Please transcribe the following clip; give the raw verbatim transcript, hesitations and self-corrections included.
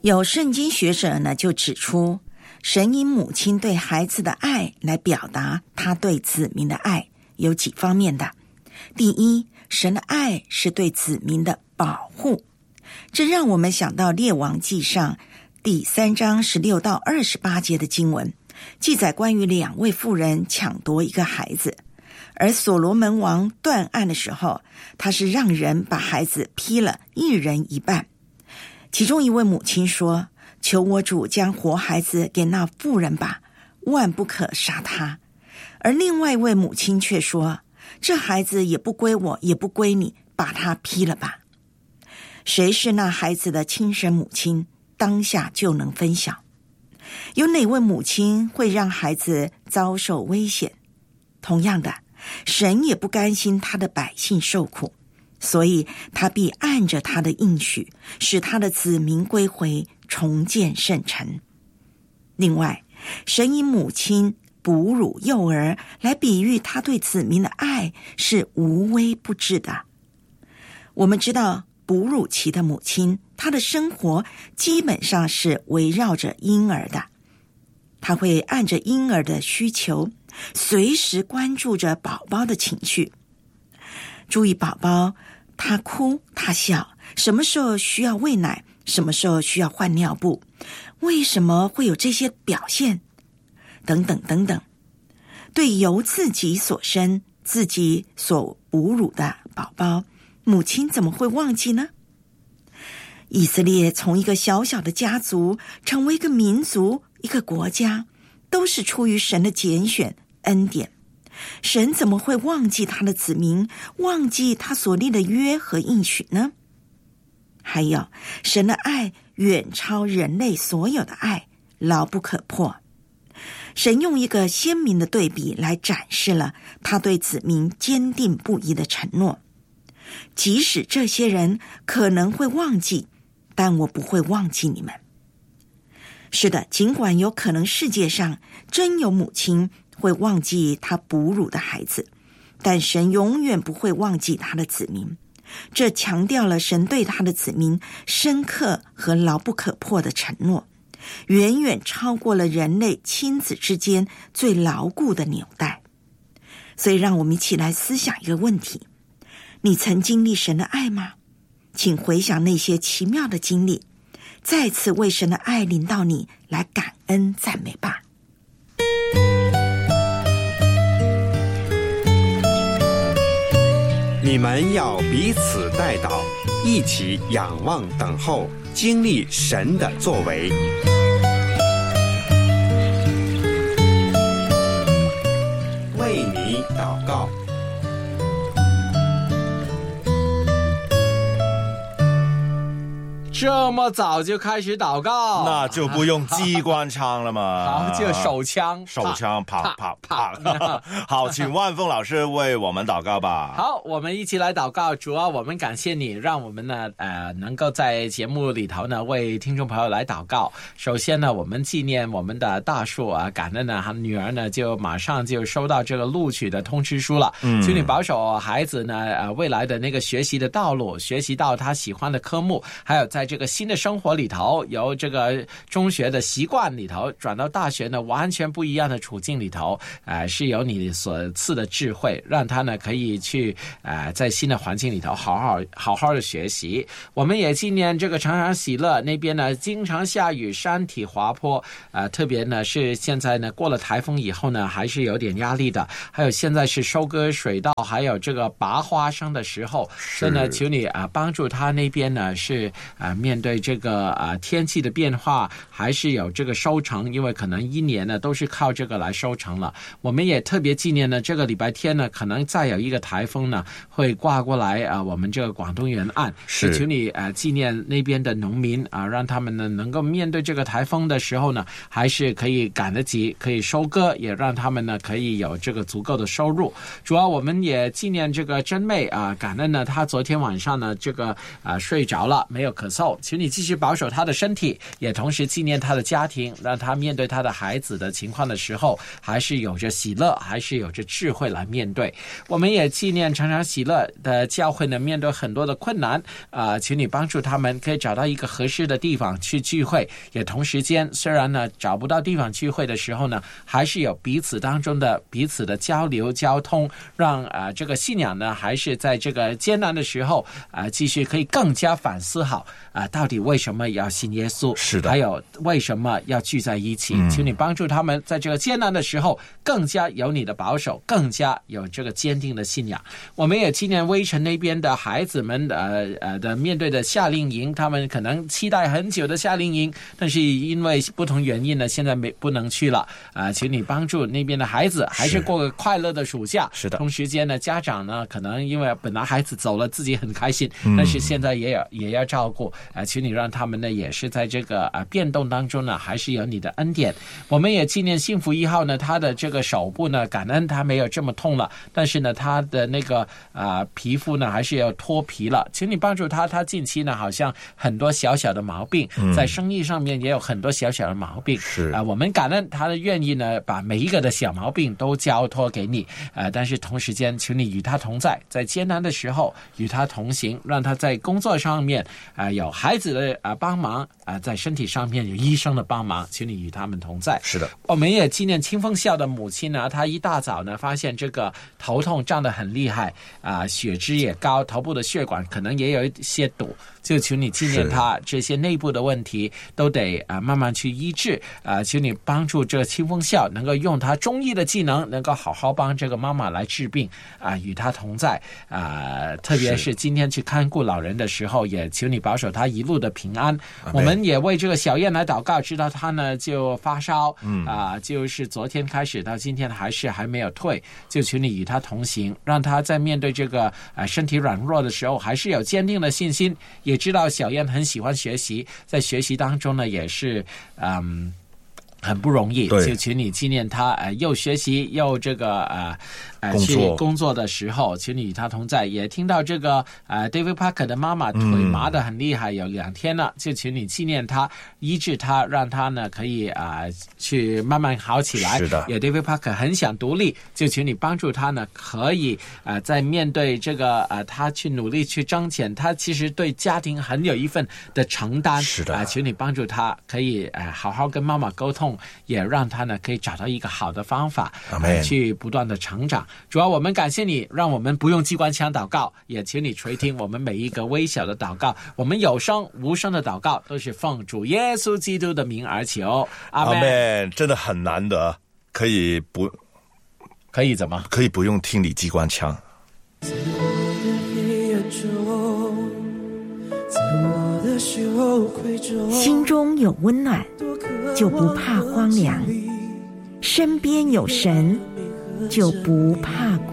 有圣经学者呢就指出，神以母亲对孩子的爱来表达他对子民的爱，有几方面的。第一，神的爱是对子民的保护，这让我们想到列王纪上第三章十六到二十八节的经文，记载关于两位妇人抢夺一个孩子，而所罗门王断案的时候，他是让人把孩子劈了，一人一半。其中一位母亲说，求我主将活孩子给那妇人吧，万不可杀他。而另外一位母亲却说，这孩子也不归我，也不归你，把他劈了吧。谁是那孩子的亲生母亲，当下就能分享。有哪位母亲会让孩子遭受危险？同样的，神也不甘心他的百姓受苦，所以他必按着他的应许，使他的子民归回，重建圣城。另外，神以母亲哺乳幼儿来比喻他对子民的爱是无微不至的。我们知道哺乳期的母亲，她的生活基本上是围绕着婴儿的，她会按着婴儿的需求，随时关注着宝宝的情绪，注意宝宝他哭他笑，什么时候需要喂奶，什么时候需要换尿布，为什么会有这些表现，等等等等。对由自己所生自己所哺乳的宝宝，母亲怎么会忘记呢？以色列从一个小小的家族成为一个民族，一个国家，都是出于神的拣选恩典。神怎么会忘记他的子民，忘记他所立的约和应许呢？还有，神的爱远超人类所有的爱，牢不可破。神用一个鲜明的对比来展示了他对子民坚定不移的承诺。即使这些人可能会忘记，但我不会忘记你们。是的，尽管有可能世界上真有母亲会忘记他哺乳的孩子，但神永远不会忘记他的子民。这强调了神对他的子民深刻和牢不可破的承诺，远远超过了人类亲子之间最牢固的纽带。所以让我们一起来思想一个问题，你曾经历神的爱吗？请回想那些奇妙的经历，再次为神的爱临到你来感恩赞美吧。 你们要彼此代祷，一起仰望等候，经历神的作为。为你祷告。 这么早就开始祷告， 那就不用机关枪了嘛。 好，就手枪， 手枪，啪啪啪。好，请万凤老师为我们祷告吧。 好，我们一起来祷告。主啊，我们感谢你，让我们呢，呃，能够在节目里头呢，为听众朋友来祷告。首先呢，我们纪念我们的大树啊，感恩呢，他女儿呢，就马上就收到这个录取的通知书了。嗯，请你保守孩子呢，呃，未来的那个学习的道路，学习到他喜欢的科目，还有在这个新的生活里头，由这个中学的习惯里头转到大学呢完全不一样的处境里头，呃，是由你所赐的智慧，让他呢可以去呃在新的环境里头好好好好的学习。我们也纪念这个常常喜乐那边呢经常下雨，山体滑坡，呃，特别呢是现在呢过了台风以后呢还是有点压力的。还有现在是收割水稻，还有这个拔花生的时候，所以呢求你啊、呃、帮助他那边呢是啊、呃、面对这个啊、呃、天气的变化，还是有这个收成，因为可能一年呢都是靠这个来收成了。我们也特别纪念呢，这个礼拜天呢，可能再有一个台风呢会挂过来啊、呃，我们这个广东沿岸，是求你啊、呃、纪念那边的农民啊、呃，让他们呢能够面对这个台风的时候呢，还是可以赶得及，可以收割，也让他们呢可以有这个足够的收入。主要我们也纪念这个真妹啊、呃，感恩呢，她昨天晚上呢这个啊、呃、睡着了，没有咳嗽。 后，求你继续保守他的身体，也同时纪念他的家庭，让他面对他的孩子的情况的时候，还是有着喜乐，还是有着智慧来面对。我们也纪念常常喜乐的教会呢，面对很多的困难啊、呃，请你帮助他们可以找到一个合适的地方去聚会，也同时间虽然呢找不到地方聚会的时候呢，还是有彼此当中的彼此的交流交通，让啊、呃、这个信仰呢还是在这个艰难的时候啊、呃、继续可以更加反思好啊、呃、到底为什么要信耶稣， 是的， 还有为什么要聚在一起、嗯、请你帮助他们在这个艰难的时候更加有你的保守，更加有这个坚定的信仰。我们也纪念威城那边的孩子们呃呃的面对的夏令营，他们可能期待很久的夏令营，但是因为不同原因呢，现在没不能去了啊、呃！请你帮助那边的孩子，还是过个快乐的暑假。 是的， 同时间呢，家长呢，可能因为本来孩子走了，自己很开心，嗯、但是现在也有也要照顾啊、呃！请你让他们呢，也是在这个啊、呃、变动当中呢，还是有你的恩典。我们也纪念幸福一号呢，他的这个手部呢，感恩他没有这么痛了，但是呢，他的那个啊、呃、皮肤呢，还是要脱皮了。请你帮助他，他近期呢，好像很多小小的毛病，嗯、在生意上面也有很多小小的毛病。 是啊、呃，我们感恩他的愿意呢，把每一个的小毛病都交托给你。呃，但是同时间，请你与他同在，在艰难的时候与他同行，让他在工作上面啊、呃、有孩子的啊、呃、帮忙啊、呃，在身体上面有医生的帮忙，请你与他们同在。 是的， 我们也纪念清风笑的母亲呢，她一大早呢发现这个头痛胀得很厉害啊、呃，血脂也高，头部的血管可能也有一些堵。就求你纪念他这些内部的问题都得啊、呃、慢慢去医治啊、呃，求你帮助这个清风笑能够用他中医的技能，能够好好帮这个妈妈来治病啊、呃，与他同在啊、呃。特别是今天去看顾老人的时候，也求你保守他一路的平安。我们也为这个小燕来祷告，知道他呢就发烧，嗯啊、呃，就是昨天开始到今天还是还没有退，就求你与他同行，让他在面对这个呃身体软弱的时候，还是有坚定的信心。也知道小燕很喜欢学习，在学习当中呢，也是嗯很不容易，就请你纪念他，呃，又学习又这个呃呃去工作的时候，请你与他同在。也听到这个呃 David Parker 的妈妈腿麻得很厉害，嗯、有两天了，就请你纪念他，医治他，让他呢可以啊、呃、去慢慢好起来。 是的， 也 David Parker 很想独立，就请你帮助他呢，可以啊、呃、在面对这个呃他去努力去挣钱，他其实对家庭很有一份的承担。 是的， 啊、呃，请你帮助他，可以呃好好跟妈妈沟通。也让他呢可以找到一个好的方法，呃、去不断的成长。主要我们感谢你，让我们不用机关枪祷告，也请你垂听我们每一个微小的祷告。我们有声无声的祷告都是奉主耶稣基督的名而求，阿们。 阿们。真的很难得，可以不可以怎么？ 可以不用听你机关枪。 心中有温暖，就不怕荒凉；身边有神，就不怕